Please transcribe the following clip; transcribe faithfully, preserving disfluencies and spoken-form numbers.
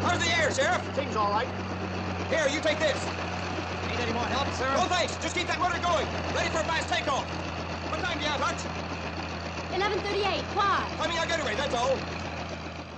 How's the air, Sheriff? Seems all right. Here, you take this. Need any more help, sir? No thanks. Just keep that motor going. Ready for a fast takeoff. What time do you have, Hutch? eleven thirty-eight. Why? Timing our getaway, that's all.